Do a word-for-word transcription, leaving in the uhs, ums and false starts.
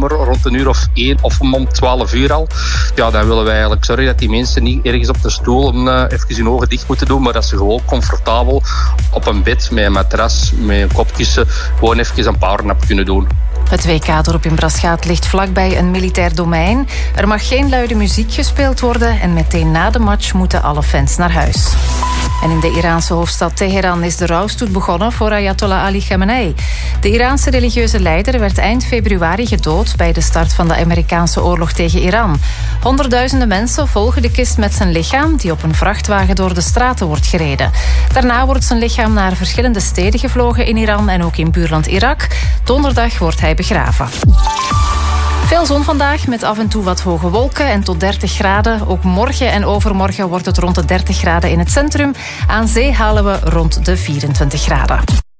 zomer rond een uur of één of om twaalf uur al. Ja, dan willen wij eigenlijk zorgen dat die mensen niet ergens op de stoel om uh, even hun ogen dicht moeten doen, maar dat ze gewoon comfortabel op een bed met een matras, met een kopkussen, gewoon even een powernap kunnen doen. Het W K-dorp in Braschaat ligt vlakbij een militair domein. Er mag geen luide muziek gespeeld worden en meteen na de match moeten alle fans naar huis. En in de Iraanse hoofdstad Teheran is de rouwstoet begonnen voor Ayatollah Ali Khamenei. De Iraanse religieuze leider werd eind februari gedood bij de start van de Amerikaanse oorlog tegen Iran. Honderdduizenden mensen volgen de kist met zijn lichaam die op een vrachtwagen door de straten wordt gereden. Daarna wordt zijn lichaam naar verschillende steden gevlogen in Iran en ook in buurland Irak. Donderdag wordt hij begraven. Veel zon vandaag met af en toe wat hoge wolken en tot dertig graden. Ook morgen en overmorgen wordt het rond de dertig graden in het centrum. Aan zee halen we rond de vierentwintig graden.